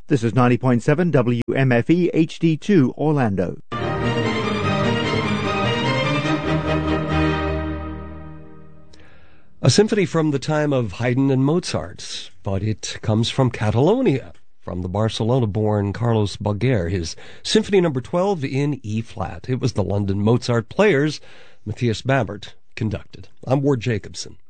This is 90.7 WMFE HD2 Orlando. A symphony from the time of Haydn and Mozart, but it comes from Catalonia, from the Barcelona-born Carlos Baguer, his Symphony No. 12 in E-flat. It was the London Mozart Players, Matthias Bamert, conducted. I'm Ward Jacobson.